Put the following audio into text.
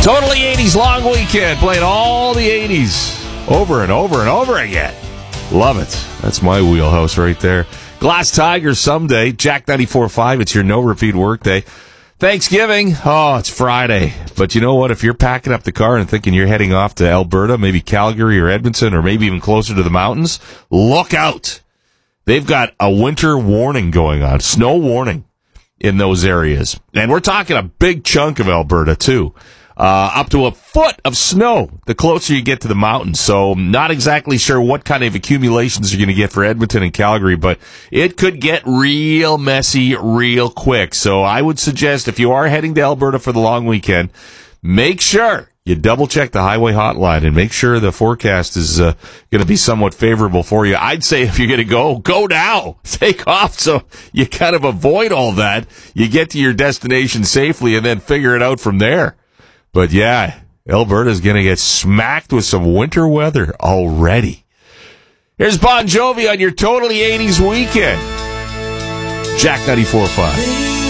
Totally 80s long weekend, playing all the 80s over and over and over again. Love it. That's my wheelhouse right there. Glass Tigers someday. Jack 94.5, it's your no-repeat workday. Thanksgiving, oh, it's Friday. But you know what? If you're packing up the car and thinking you're heading off to Alberta, maybe Calgary or Edmonton, or maybe even closer to the mountains, look out. They've got a winter warning going on, snow warning in those areas. And we're talking a big chunk of Alberta, too. Up to a foot of snow the closer you get to the mountains. So not exactly sure what kind of accumulations you're going to get for Edmonton and Calgary, but it could get real messy real quick. So I would suggest if you are heading to Alberta for the long weekend, make sure you double check the highway hotline and make sure the forecast is going to be somewhat favorable for you. I'd say if you're going to go now. Take off so you kind of avoid all that. You get to your destination safely and then figure it out from there. But yeah, Alberta's going to get smacked with some winter weather already. Here's Bon Jovi on your totally 80s weekend. Jack 94.5.